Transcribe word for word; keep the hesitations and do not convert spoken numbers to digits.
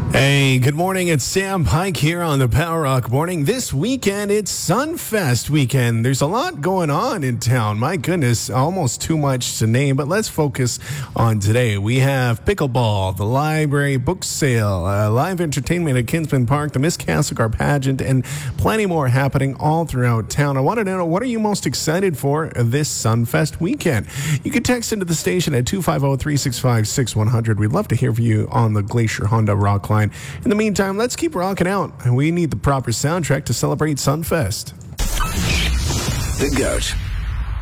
Hey, good morning. It's Sam Pike here on the Power Rock Morning. This weekend, it's Sunfest weekend. There's a lot going on in town. My goodness, almost too much to name, but let's focus on today. We have pickleball, the library book sale, uh, live entertainment at Kinsman Park, the Miss Castlegar pageant, and plenty more happening all throughout town. I wanted to know, what are you most excited for this Sunfest weekend? You can text into the station at two five zero, three six five, six one zero zero. We'd love to hear from you on the Glacier Honda Rock Line. In the meantime, let's keep rocking out. We need the proper soundtrack to celebrate Sunfest. The GOAT.